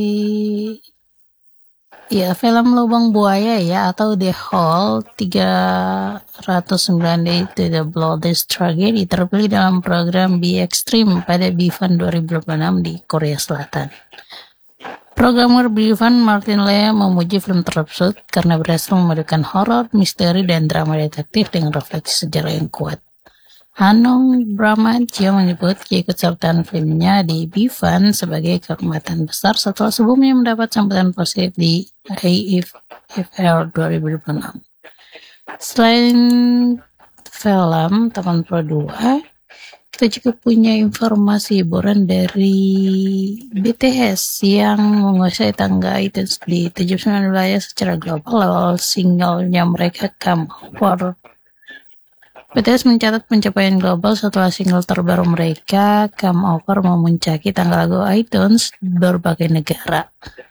Ya, film Lubang Buaya ya, atau The Hole 309 Days to the Bloodiest Tragedy terpilih dalam program Be Extreme pada BIFAN 2026 di Korea Selatan. Programmer BIFAN Martin Lea memuji film tersebut karena berhasil memadukan horor, misteri, dan drama detektif dengan refleksi sejarah yang kuat. Hanung Bramantyo menyebut keikutsertaan filmnya di BIFAN sebagai kehormatan besar setelah sebelumnya mendapat sambutan positif di AIFR 2026. Selain film Teman Pro 2, kita juga punya informasi hiburan dari BTS yang menguasai tangga iTunes di 79 wilayah secara global lewat singlenya mereka Come Over. BTS mencatat pencapaian global setelah single terbaru mereka, Come Over, memuncaki tangga lagu iTunes di berbagai negara.